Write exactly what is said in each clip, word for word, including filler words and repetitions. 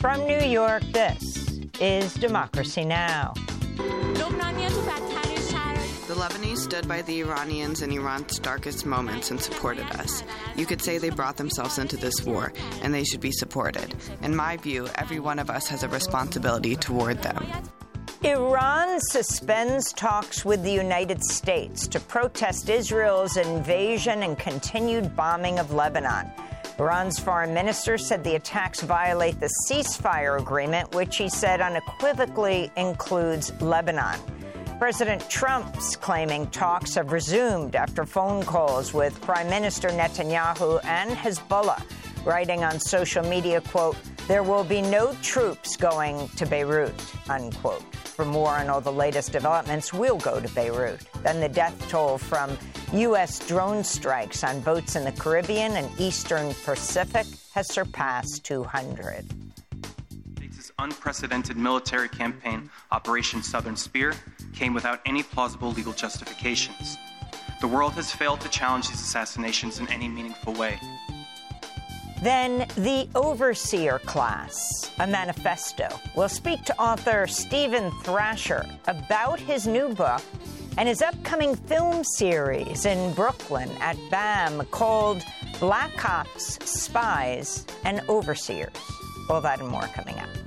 From New York, this is Democracy Now! The Lebanese stood by the Iranians in Iran's darkest moments and supported us. You could say they brought themselves into this war, and they should be supported. In my view, every one of us has a responsibility toward them. Iran suspends talks with the United States to protest Israel's invasion and continued bombing of Lebanon. Iran's foreign minister said the attacks violate the ceasefire agreement, which he said unequivocally includes Lebanon. President Trump's claiming talks have resumed after phone calls with Prime Minister Netanyahu and Hezbollah, writing on social media, quote, "There will be no troops going to Beirut," unquote. For more on all the latest developments, we'll go to Beirut. Then the death toll from U S drone strikes on boats in the Caribbean and Eastern Pacific has surpassed two hundred. States' unprecedented military campaign, Operation Southern Spear, came without any plausible legal justifications. The world has failed to challenge these assassinations in any meaningful way. Then the Overseer Class, a manifesto. We'll speak to author Stephen Thrasher about his new book and his upcoming film series in Brooklyn at B A M called Black Ops, Spies, and Overseers. All that and more coming up.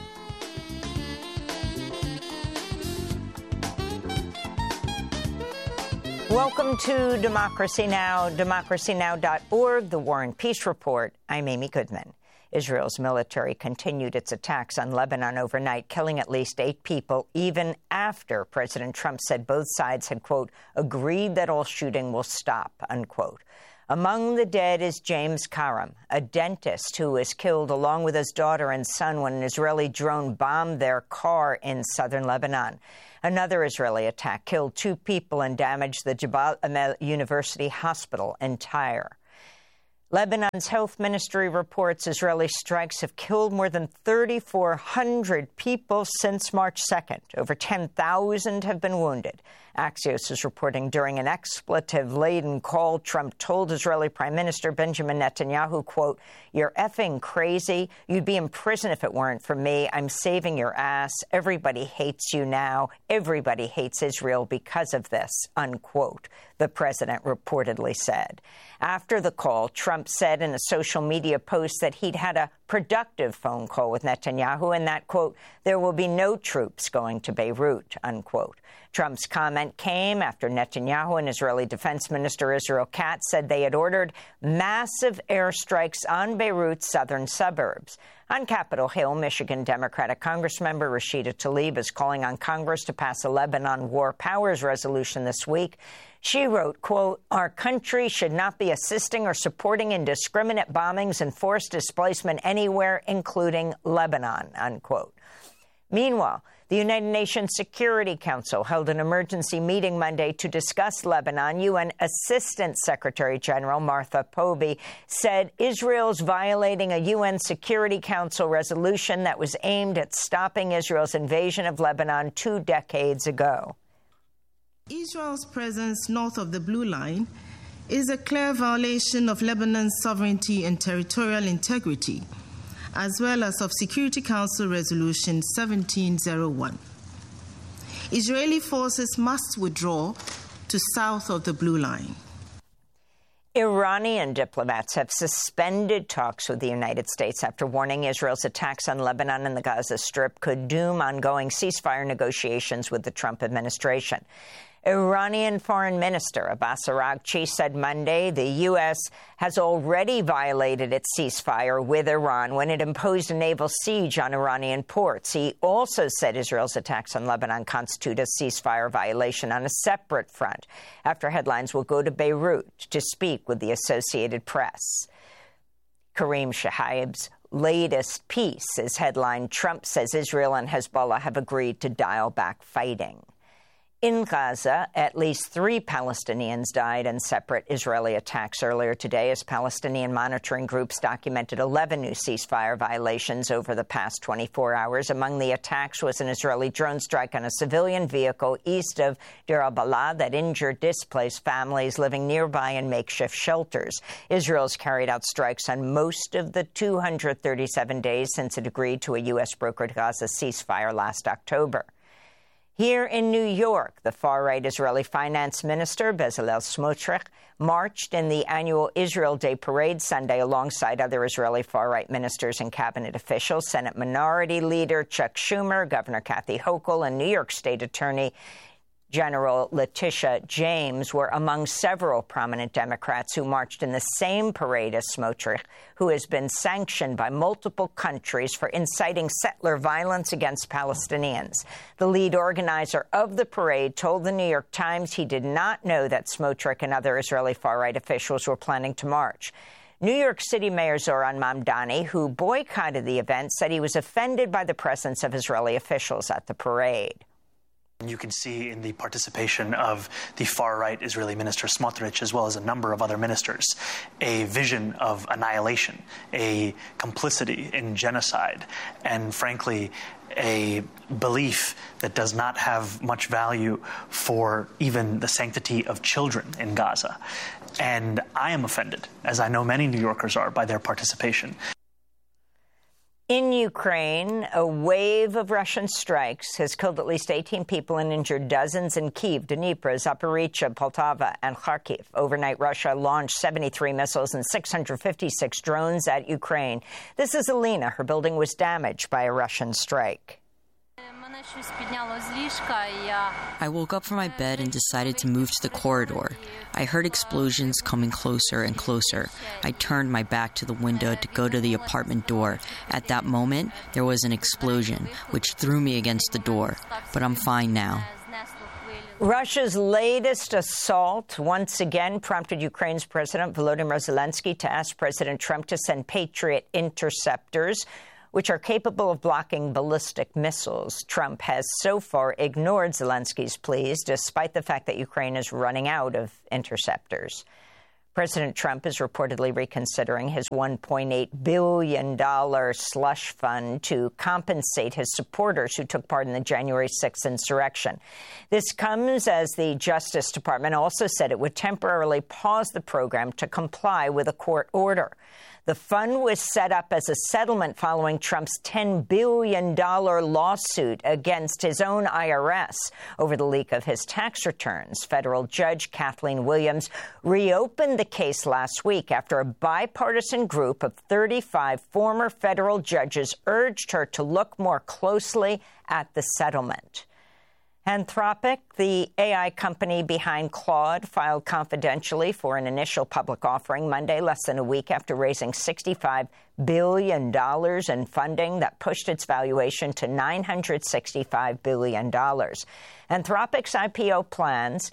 Welcome to Democracy Now!, democracy now dot org, the War and Peace Report. I'm Amy Goodman. Israel's military continued its attacks on Lebanon overnight, killing at least eight people, even after President Trump said both sides had, quote, agreed that all shooting will stop, unquote. Among the dead is James Karam, a dentist who was killed along with his daughter and son when an Israeli drone bombed their car in southern Lebanon. Another Israeli attack killed two people and damaged the Jabal Amel University Hospital in Tyre. Lebanon's health ministry reports Israeli strikes have killed more than thirty-four hundred people since March second. Over ten thousand have been wounded. Axios is reporting during an expletive-laden call, Trump told Israeli Prime Minister Benjamin Netanyahu, quote, "You're effing crazy. You'd be in prison if it weren't for me. I'm saving your ass. Everybody hates you now. Everybody hates Israel because of this," unquote, the president reportedly said. After the call, Trump said in a social media post that he'd had a productive phone call with Netanyahu and that, quote, "there will be no troops going to Beirut," unquote. Trump's comment came after Netanyahu and Israeli Defense Minister Israel Katz said they had ordered massive airstrikes on Beirut's southern suburbs. On Capitol Hill, Michigan Democratic Congressmember Rashida Tlaib is calling on Congress to pass a Lebanon War Powers resolution this week. She wrote, quote, "Our country should not be assisting or supporting indiscriminate bombings and forced displacement anywhere, including Lebanon," unquote. Meanwhile, the United Nations Security Council held an emergency meeting Monday to discuss Lebanon. U N Assistant Secretary General Martha Pobey said Israel's violating a U N Security Council resolution that was aimed at stopping Israel's invasion of Lebanon two decades ago. Israel's presence north of the Blue Line is a clear violation of Lebanon's sovereignty and territorial integrity, as well as of Security Council Resolution seventeen oh one. Israeli forces must withdraw to south of the Blue Line. Iranian diplomats have suspended talks with the United States after warning Israel's attacks on Lebanon and the Gaza Strip could doom ongoing ceasefire negotiations with the Trump administration. Iranian Foreign Minister Abbas Araghchi said Monday the U S has already violated its ceasefire with Iran when it imposed a naval siege on Iranian ports. He also said Israel's attacks on Lebanon constitute a ceasefire violation on a separate front, after headlines will go to Beirut to speak with the Associated Press. Kareem Shahaib's latest piece is headlined, "Trump says Israel and Hezbollah have agreed to dial back fighting." In Gaza, at least three Palestinians died in separate Israeli attacks earlier today as Palestinian monitoring groups documented eleven new ceasefire violations over the past twenty-four hours. Among the attacks was an Israeli drone strike on a civilian vehicle east of Deir al-Balah that injured displaced families living nearby in makeshift shelters. Israel's carried out strikes on most of the two hundred thirty-seven days since it agreed to a U S-brokered Gaza ceasefire last October. Here in New York, the far-right Israeli finance minister, Bezalel Smotrich, marched in the annual Israel Day parade Sunday alongside other Israeli far-right ministers and cabinet officials. Senate Minority Leader Chuck Schumer, Governor Kathy Hochul, and New York State Attorney General Letitia James were among several prominent Democrats who marched in the same parade as Smotrich, who has been sanctioned by multiple countries for inciting settler violence against Palestinians. The lead organizer of the parade told the New York Times he did not know that Smotrich and other Israeli far-right officials were planning to march. New York City Mayor Zoran Mamdani, who boycotted the event, said he was offended by the presence of Israeli officials at the parade. You can see in the participation of the far-right Israeli minister Smotrich, as well as a number of other ministers, a vision of annihilation, a complicity in genocide, and frankly, a belief that does not have much value for even the sanctity of children in Gaza. And I am offended, as I know many New Yorkers are, by their participation. In Ukraine, a wave of Russian strikes has killed at least eighteen people and injured dozens in Kyiv, Dnipro, Zaporizhzhia, Poltava, and Kharkiv. Overnight, Russia launched seventy-three missiles and six hundred fifty-six drones at Ukraine. This is Alina. Her building was damaged by a Russian strike. I woke up from my bed and decided to move to the corridor. I heard explosions coming closer and closer. I turned my back to the window to go to the apartment door. At that moment, there was an explosion, which threw me against the door. But I'm fine now. Russia's latest assault once again prompted Ukraine's President Volodymyr Zelensky to ask President Trump to send Patriot interceptors, which are capable of blocking ballistic missiles. Trump has so far ignored Zelensky's pleas, despite the fact that Ukraine is running out of interceptors. President Trump is reportedly reconsidering his one point eight billion dollars slush fund to compensate his supporters who took part in the January sixth insurrection. This comes as the Justice Department also said it would temporarily pause the program to comply with a court order. The fund was set up as a settlement following Trump's ten billion dollars lawsuit against his own I R S over the leak of his tax returns. Federal Judge Kathleen Williams reopened the case last week after a bipartisan group of thirty-five former federal judges urged her to look more closely at the settlement. Anthropic, the A I company behind Claude, filed confidentially for an initial public offering Monday, less than a week after raising sixty-five billion dollars in funding that pushed its valuation to nine hundred sixty-five billion dollars. Anthropic's I P O plans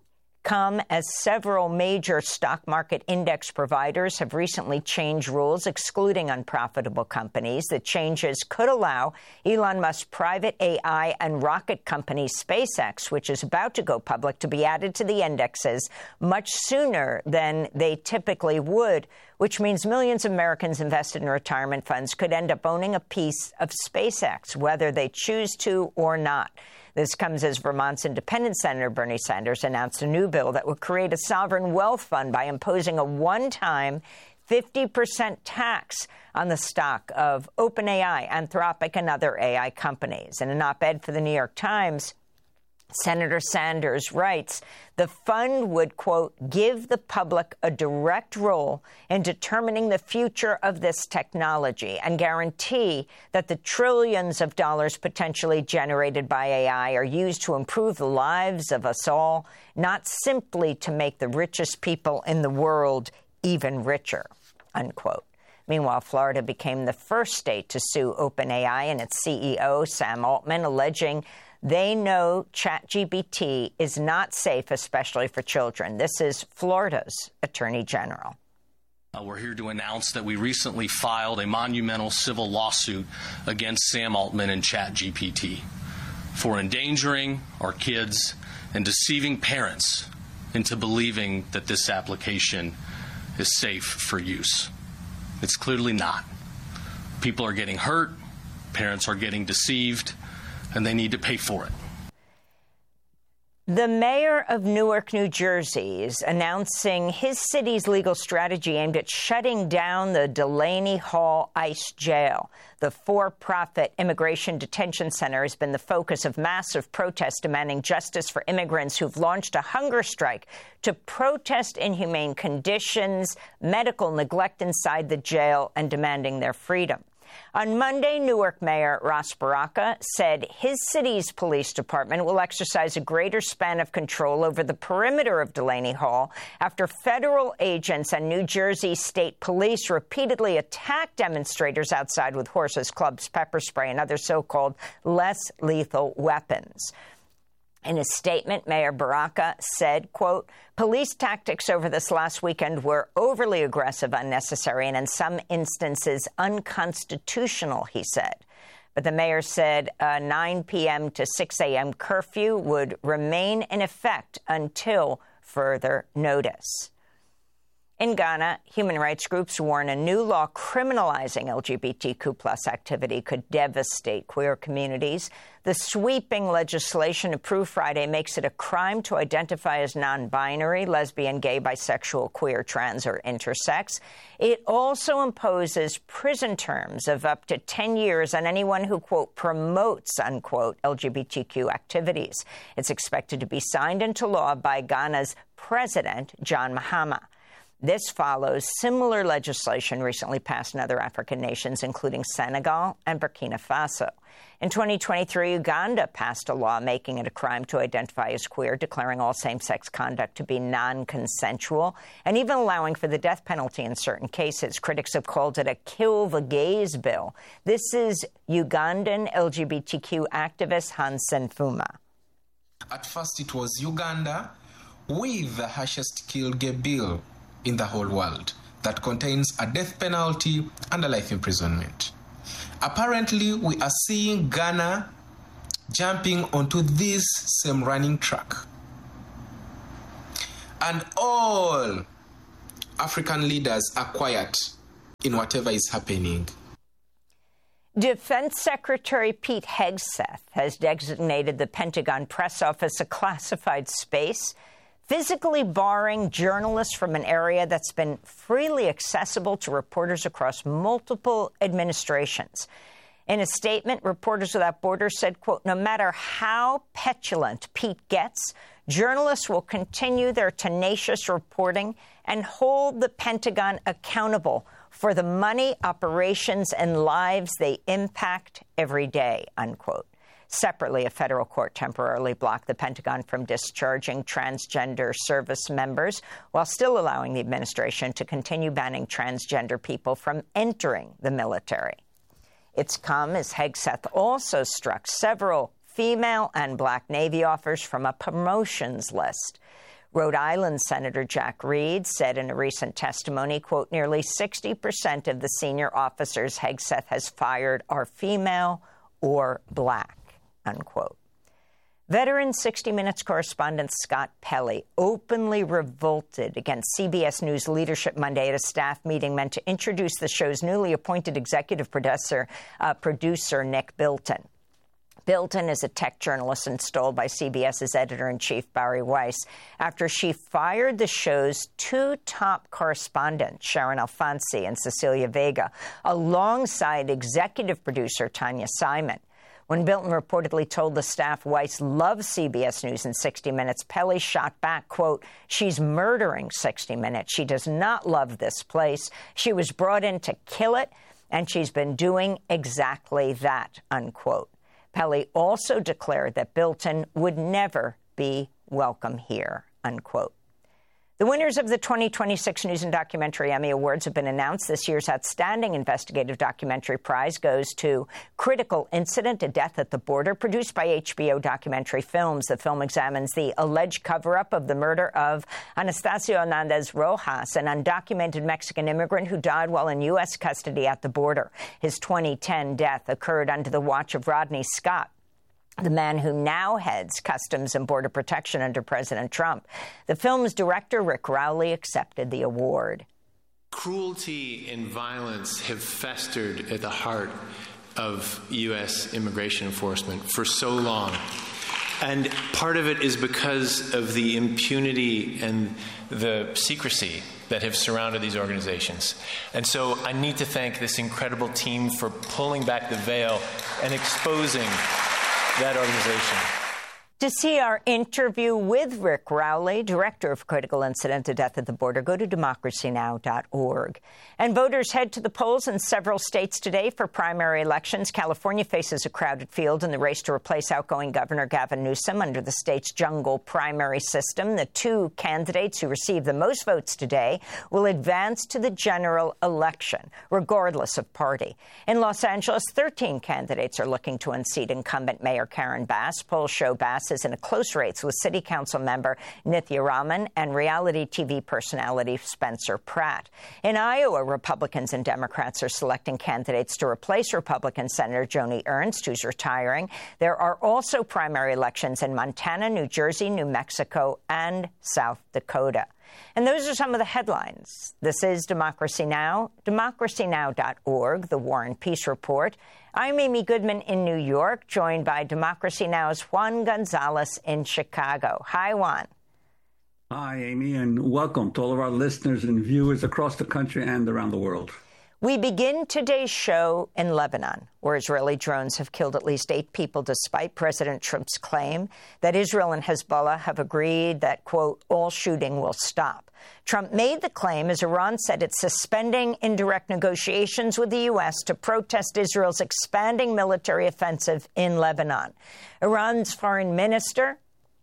come as several major stock market index providers have recently changed rules excluding unprofitable companies. The changes could allow Elon Musk's private A I and rocket company SpaceX, which is about to go public, to be added to the indexes much sooner than they typically would, which means millions of Americans invested in retirement funds could end up owning a piece of SpaceX, whether they choose to or not. This comes as Vermont's independent Senator Bernie Sanders announced a new bill that would create a sovereign wealth fund by imposing a one-time fifty percent tax on the stock of OpenAI, Anthropic, and other A I companies. In an op-ed for the New York Times, Senator Sanders writes, the fund would, quote, give the public a direct role in determining the future of this technology and guarantee that the trillions of dollars potentially generated by A I are used to improve the lives of us all, not simply to make the richest people in the world even richer, unquote. Meanwhile, Florida became the first state to sue OpenAI and its C E O, Sam Altman, alleging they know ChatGPT is not safe, especially for children. This is Florida's Attorney General. Uh, we're here to announce that we recently filed a monumental civil lawsuit against Sam Altman and ChatGPT. for endangering our kids and deceiving parents into believing that this application is safe for use. It's clearly not. People are getting hurt, parents are getting deceived, and they need to pay for it. The mayor of Newark, New Jersey, is announcing his city's legal strategy aimed at shutting down the Delaney Hall ICE jail. The for-profit immigration detention center has been the focus of massive protests demanding justice for immigrants who've launched a hunger strike to protest inhumane conditions, medical neglect inside the jail, and demanding their freedom. On Monday, Newark Mayor Ras Baraka said his city's police department will exercise a greater span of control over the perimeter of Delaney Hall after federal agents and New Jersey State Police repeatedly attacked demonstrators outside with horses, clubs, pepper spray, and other so-called less lethal weapons. In a statement, Mayor Baraka said, quote, police tactics over this last weekend were overly aggressive, unnecessary, and in some instances unconstitutional, he said. But the mayor said a nine p.m. to six a.m. curfew would remain in effect until further notice. In Ghana, human rights groups warn a new law criminalizing L G B T Q plus activity could devastate queer communities. The sweeping legislation approved Friday makes it a crime to identify as non-binary, lesbian, gay, bisexual, queer, trans, or intersex. It also imposes prison terms of up to ten years on anyone who, quote, promotes, unquote, L G B T Q activities. It's expected to be signed into law by Ghana's president, John Mahama. This follows similar legislation recently passed in other African nations, including Senegal and Burkina Faso. In twenty twenty-three, Uganda passed a law making it a crime to identify as queer, declaring all same-sex conduct to be non-consensual, and even allowing for the death penalty in certain cases. Critics have called it a kill the gays bill. This is Ugandan L G B T Q activist Hansen Fuma. At first, it was Uganda with the harshest kill gay bill in the whole world that contains a death penalty and a life imprisonment. Apparently, we are seeing Ghana jumping onto this same running track. And all African leaders are quiet in whatever is happening. Defense Secretary Pete Hegseth has designated the Pentagon press office a classified space, physically barring journalists from an area that's been freely accessible to reporters across multiple administrations. In a statement, Reporters Without Borders said, quote, no matter how petulant Pete gets, journalists will continue their tenacious reporting and hold the Pentagon accountable for the money, operations, and lives they impact every day, unquote. Separately, a federal court temporarily blocked the Pentagon from discharging transgender service members while still allowing the administration to continue banning transgender people from entering the military. It's come as Hegseth also struck several female and black Navy officers from a promotions list. Rhode Island Senator Jack Reed said in a recent testimony, quote, nearly sixty percent of the senior officers Hegseth has fired are female or black. Unquote. Veteran sixty minutes correspondent Scott Pelley openly revolted against C B S News leadership Monday at a staff meeting meant to introduce the show's newly appointed executive producer, uh, producer Nick Bilton. Bilton is a tech journalist installed by CBS's editor-in-chief Barry Weiss after she fired the show's two top correspondents, Sharon Alfonsi and Cecilia Vega, alongside executive producer Tanya Simon. When Bilton reportedly told the staff Weiss loves C B S News and sixty minutes, Pelley shot back, quote, she's murdering sixty minutes. She does not love this place. She was brought in to kill it, and she's been doing exactly that, unquote. Pelley also declared that Bilton would never be welcome here, unquote. The winners of the twenty twenty-six News and Documentary Emmy Awards have been announced. This year's Outstanding Investigative Documentary Prize goes to Critical Incident, A Death at the Border, produced by H B O Documentary Films. The film examines the alleged cover-up of the murder of Anastasio Hernandez Rojas, an undocumented Mexican immigrant who died while in U S custody at the border. His twenty ten death occurred under the watch of Rodney Scott, the man who now heads Customs and Border Protection under President Trump. The film's director, Rick Rowley, accepted the award. Cruelty and violence have festered at the heart of U S immigration enforcement for so long. And part of it is because of the impunity and the secrecy that have surrounded these organizations. And so I need to thank this incredible team for pulling back the veil and exposing that organization. To see our interview with Rick Rowley, Director of Critical Incident to Death at the Border, go to democracy now dot org. And voters head to the polls in several states today for primary elections. California faces a crowded field in the race to replace outgoing Governor Gavin Newsom under the state's jungle primary system. The two candidates who receive the most votes today will advance to the general election, regardless of party. In Los Angeles, thirteen candidates are looking to unseat incumbent Mayor Karen Bass. Polls show Bass is in a close race with City Council member Nithya Raman and reality T V personality Spencer Pratt. In Iowa, Republicans and Democrats are selecting candidates to replace Republican Senator Joni Ernst, who's retiring. There are also primary elections in Montana, New Jersey, New Mexico, and South Dakota. And those are some of the headlines. This is Democracy Now!, democracy now dot org, the War and Peace Report. I'm Amy Goodman in New York, joined by Democracy Now!'s Juan Gonzalez in Chicago. Hi, Juan. Hi, Amy, and welcome to all of our listeners and viewers across the country and around the world. We begin today's show in Lebanon, where Israeli drones have killed at least eight people, despite President Trump's claim that Israel and Hezbollah have agreed that, quote, all shooting will stop. Trump made the claim as Iran said it's suspending indirect negotiations with the U S to protest Israel's expanding military offensive in Lebanon. Iran's foreign minister,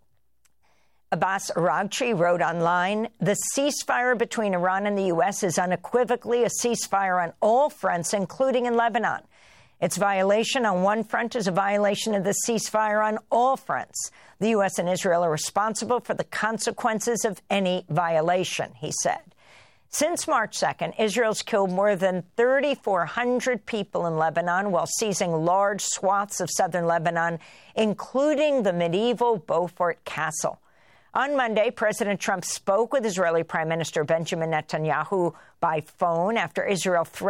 Abbas Araghchi, wrote online, the ceasefire between Iran and the U S is unequivocally a ceasefire on all fronts, including in Lebanon. Its violation on one front is a violation of the ceasefire on all fronts. The U S and Israel are responsible for the consequences of any violation, he said. Since March second, Israel's killed more than three thousand four hundred people in Lebanon while seizing large swaths of southern Lebanon, including the medieval Beaufort Castle. On Monday, President Trump spoke with Israeli Prime Minister Benjamin Netanyahu by phone after Israel threatened